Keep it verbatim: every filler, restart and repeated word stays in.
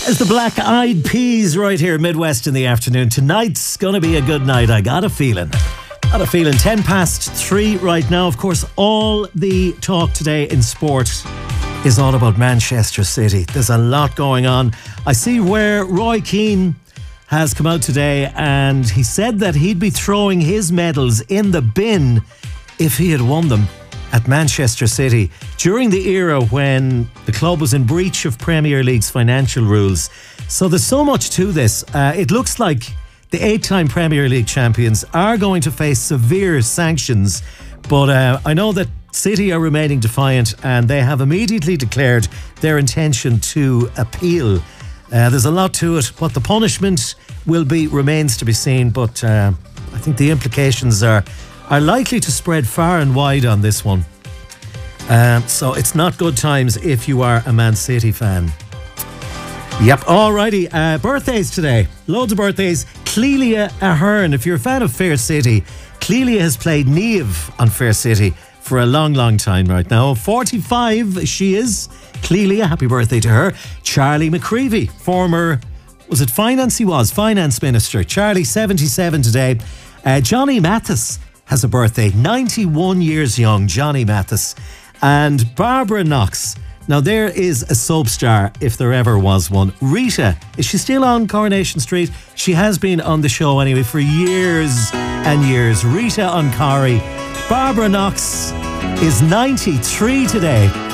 It's the Black Eyed Peas right here, Midwest in the afternoon. Tonight's going to be a good night, I got a feeling. Got a feeling. ten past three right now. Of course, all the talk today in sport is all about Manchester City. There's a lot going on. I see where Roy Keane has come out today and he said that he'd be throwing his medals in the bin if he had won them at Manchester City during the era when the club was in breach of Premier League's financial rules. So there's so much to this. Uh, it looks like the eight-time Premier League champions are going to face severe sanctions, but uh, I know that City are remaining defiant and they have immediately declared their intention to appeal. Uh, there's a lot to it. What the punishment will be remains to be seen, but uh, I think the implications are are likely to spread far and wide on this one. Um, so it's not good times if you are a Man City fan. Yep, alrighty. Uh, birthdays today. Loads of birthdays. Clelia Ahern. If you're a fan of Fair City, Clelia has played Niamh on Fair City for a long, long time right now. forty-five she is. Clelia, happy birthday to her. Charlie McCreevy, former, was it finance? He was, finance minister. Charlie, seventy-seven today. Uh, Johnny Mathis has a birthday, ninety-one years young, Johnny Mathis. And Barbara Knox. Now there is a soap star, if there ever was one. Rita, is she still on Coronation Street? She has been on the show anyway for years and years. Rita on Corrie. Barbara Knox is ninety-three today.